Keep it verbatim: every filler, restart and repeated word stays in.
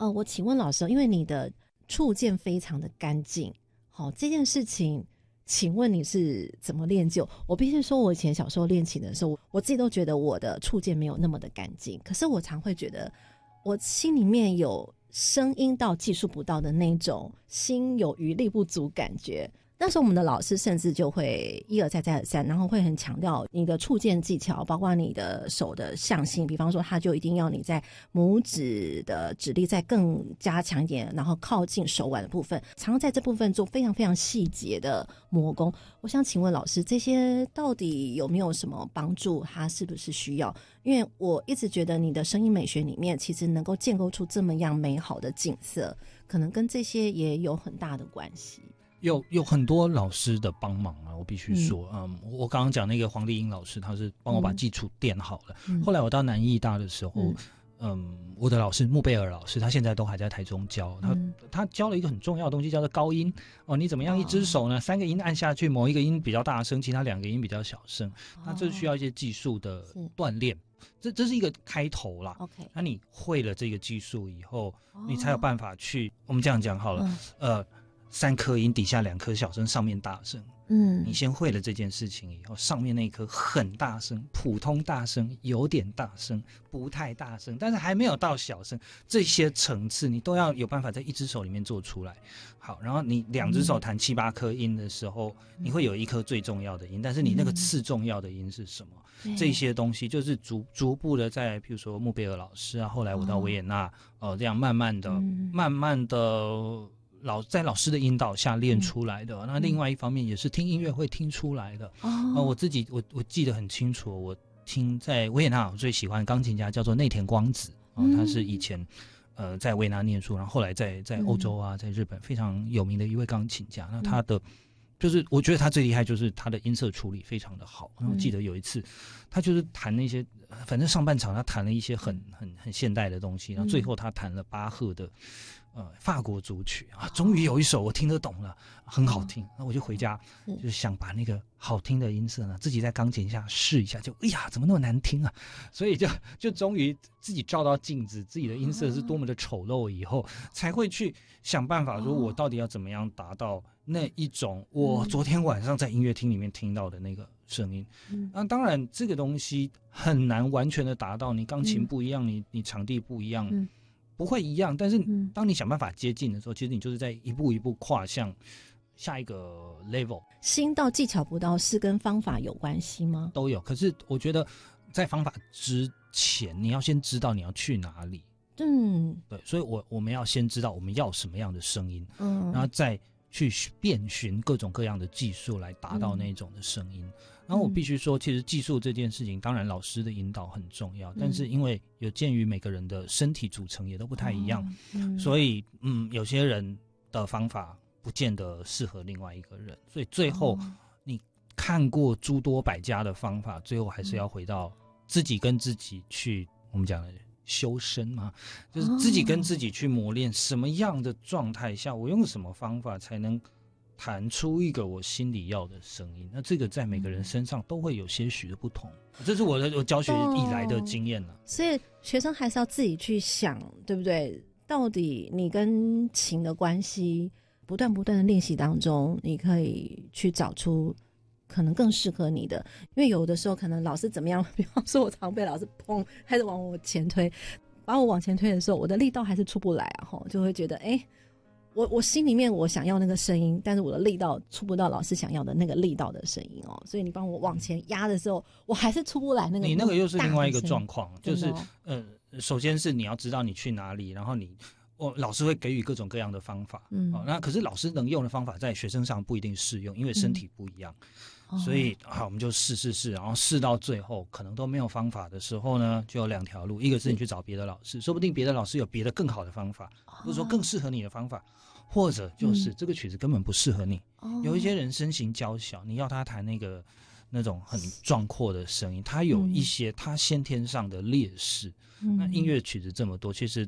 呃，我请问老师，因为你的触键非常的干净，好、这件事情请问你是怎么练就？我必须说，我以前小时候练琴的时候，我自己都觉得我的触键没有那么的干净，可是我常会觉得我心里面有声音到技术不到的那种心有余力不足感觉。那时候我们的老师甚至就会一而再再而三，然后会很强调你的触键技巧，包括你的手的向心，比方说他就一定要你在拇指的指力再更加强一点，然后靠近手腕的部分，常常在这部分做非常非常细节的磨工。我想请问老师，这些到底有没有什么帮助？它是不是需要？因为我一直觉得你的声音美学里面其实能够建构出这么样美好的景色，可能跟这些也有很大的关系。 有有很多老师的帮忙啊，我必须说，嗯，嗯我刚刚讲那个黄丽英老师，他是帮我把基础垫好了。嗯、后来我到南艺大的时候，嗯，嗯我的老师穆贝尔老师，他现在都还在台中教，他、嗯、他教了一个很重要的东西，叫做高音哦。你怎么样一只手呢？哦、三个音按下去，某一个音比较大声，其他两个音比较小声，哦、那这需要一些技术的锻炼。这这是一个开头啦。OK， 那你会了这个技术以后，哦、你才有办法去，我们这样讲好了，嗯、呃。三颗音底下两颗小声，上面大声。嗯，你先会了这件事情以后，上面那一颗很大声，普通大声，有点大声，不太大声，但是还没有到小声，这些层次你都要有办法在一只手里面做出来。好，然后你两只手弹七八颗音的时候，嗯、你会有一颗最重要的音，但是你那个次重要的音是什么？嗯、这些东西就是逐逐步的在，譬如说穆贝尔老师啊，后来我到维也纳，哦、呃，这样慢慢的、嗯、慢慢的。老在老师的引导下练出来的，嗯、那另外一方面也是听音乐会听出来的。哦，呃、我自己我我记得很清楚，我听在维也纳我最喜欢的钢琴家叫做内田光子，哦、呃，他是以前呃在维也纳念书，然后后来在在欧洲啊，在日本非常有名的一位钢琴家。那他的就是我觉得他最厉害就是他的音色处理非常的好。然后我记得有一次，他就是弹那些，反正上半场他弹了一些很很很现代的东西，然后最后他弹了巴赫的。呃，法国组曲啊，终于有一首我听得懂了，很好听。那我就回家，就是想把那个好听的音色呢，自己在钢琴下试一下，就哎呀，怎么那么难听啊？所以就就终于自己照到镜子，自己的音色是多么的丑陋，以后才会去想办法，说我到底要怎么样达到那一种我昨天晚上在音乐厅里面听到的那个声音。嗯，那当然这个东西很难完全的达到，你钢琴不一样，你你场地不一样。嗯，不会一样，但是当你想办法接近的时候，嗯、其实你就是在一步一步跨向下一个 level。 心到技巧不到是跟方法有关系吗？ 都有，可是我觉得在方法之前，你要先知道你要去哪里。嗯，对，所以我我们要先知道我们要什么样的声音，嗯，然后再去遍寻各种各样的技术来达到那种的声音。嗯、然后我必须说，其实技术这件事情，当然老师的引导很重要，嗯、但是因为有鉴于每个人的身体组成也都不太一样，哦嗯、所以嗯，有些人的方法不见得适合另外一个人，所以最后你看过诸多百家的方法，最后还是要回到自己跟自己去，我们讲的修身嘛，就是自己跟自己去磨练，什么样的状态下，我用什么方法才能弹出一个我心里要的声音。那这个在每个人身上都会有些许的不同，这是我的我教学以来的经验了。 所以学生还是要自己去想，对不对？到底你跟琴的关系，不断不断的练习当中，你可以去找出可能更适合你的。因为有的时候可能老师怎么样，比方说我常被老师砰开始往我前推，把我往前推的时候，我的力道还是出不来啊，就会觉得哎。我我心里面我想要那个声音，但是我的力道出不到老师想要的那个力道的声音哦，所以你帮我往前压的时候，我还是出不来那个。 你那个又是另外一个状况，就是呃，首先是你要知道你去哪里，然后你我老师会给予各种各样的方法，嗯、哦，那可是老师能用的方法在学生上不一定适用，因为身体不一样，嗯、所以好我们就试试试，然后试到最后可能都没有方法的时候呢，就有两条路，一个是你去找别的老师，说不定别的老师有别的更好的方法，或者说更适合你的方法。或者就是这个曲子根本不适合你，嗯、有一些人身形娇小，你要他弹那个那种很壮阔的声音，他有一些他先天上的劣势。嗯、那音乐曲子这么多，其实